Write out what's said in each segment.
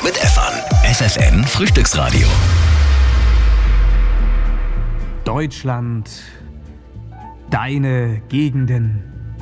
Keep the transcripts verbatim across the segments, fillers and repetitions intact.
mit Efan. F F N Frühstücksradio. Deutschland, deine Gegenden.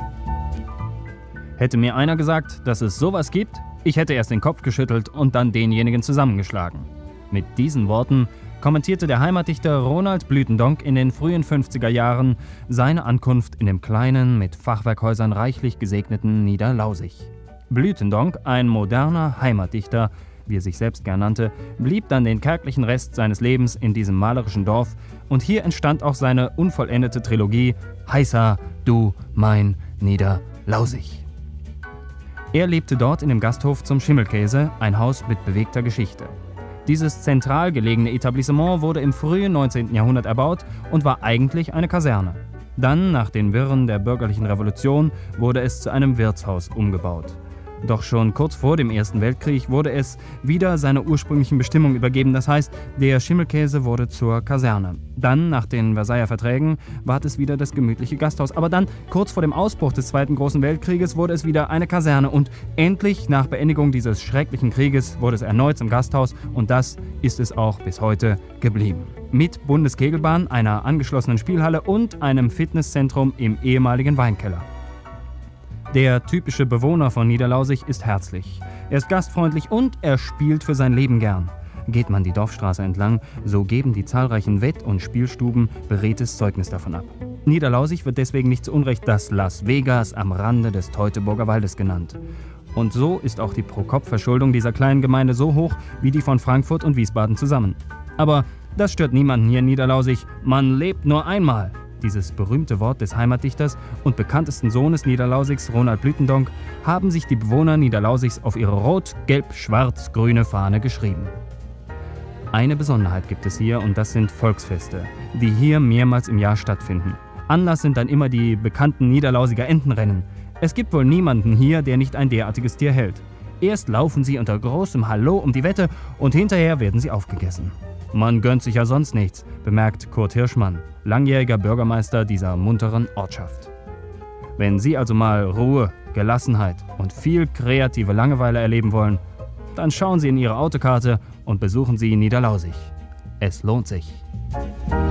Hätte mir einer gesagt, dass es sowas gibt, ich hätte erst den Kopf geschüttelt und dann denjenigen zusammengeschlagen. Mit diesen Worten kommentierte der Heimatdichter Ronald Blütendonck in den frühen fünfziger Jahren seine Ankunft in dem kleinen, mit Fachwerkhäusern reichlich gesegneten Niederlausig. Blütendonck, ein moderner Heimatdichter, wie er sich selbst gern nannte, blieb dann den kärglichen Rest seines Lebens in diesem malerischen Dorf und hier entstand auch seine unvollendete Trilogie Heißa, du, mein Niederlausig. Er lebte dort in dem Gasthof zum Schimmelkäse, ein Haus mit bewegter Geschichte. Dieses zentral gelegene Etablissement wurde im frühen neunzehnten Jahrhundert erbaut und war eigentlich eine Kaserne. Dann, nach den Wirren der bürgerlichen Revolution, wurde es zu einem Wirtshaus umgebaut. Doch schon kurz vor dem Ersten Weltkrieg wurde es wieder seiner ursprünglichen Bestimmung übergeben, das heißt, der Schimmelkäse wurde zur Kaserne. Dann, nach den Versailler Verträgen, ward es wieder das gemütliche Gasthaus. Aber dann, kurz vor dem Ausbruch des Zweiten Großen Weltkrieges, wurde es wieder eine Kaserne. Und endlich, nach Beendigung dieses schrecklichen Krieges, wurde es erneut zum Gasthaus. Und das ist es auch bis heute geblieben. Mit Bundeskegelbahn, einer angeschlossenen Spielhalle und einem Fitnesszentrum im ehemaligen Weinkeller. Der typische Bewohner von Niederlausig ist herzlich. Er ist gastfreundlich und er spielt für sein Leben gern. Geht man die Dorfstraße entlang, so geben die zahlreichen Wett- und Spielstuben beredtes Zeugnis davon ab. Niederlausig wird deswegen nicht zu Unrecht das Las Vegas am Rande des Teutoburger Waldes genannt. Und so ist auch die Pro-Kopf-Verschuldung dieser kleinen Gemeinde so hoch wie die von Frankfurt und Wiesbaden zusammen. Aber das stört niemanden hier in Niederlausig. Man lebt nur einmal. Dieses berühmte Wort des Heimatdichters und bekanntesten Sohnes Niederlausigs, Ronald Blütendonck, haben sich die Bewohner Niederlausigs auf ihre rot-gelb-schwarz-grüne Fahne geschrieben. Eine Besonderheit gibt es hier und das sind Volksfeste, die hier mehrmals im Jahr stattfinden. Anlass sind dann immer die bekannten Niederlausiger Entenrennen. Es gibt wohl niemanden hier, der nicht ein derartiges Tier hält. Erst laufen sie unter großem Hallo um die Wette und hinterher werden sie aufgegessen. Man gönnt sich ja sonst nichts, bemerkt Kurt Hirschmann, langjähriger Bürgermeister dieser munteren Ortschaft. Wenn Sie also mal Ruhe, Gelassenheit und viel kreative Langeweile erleben wollen, dann schauen Sie in Ihre Autokarte und besuchen Sie Niederlausig. Es lohnt sich.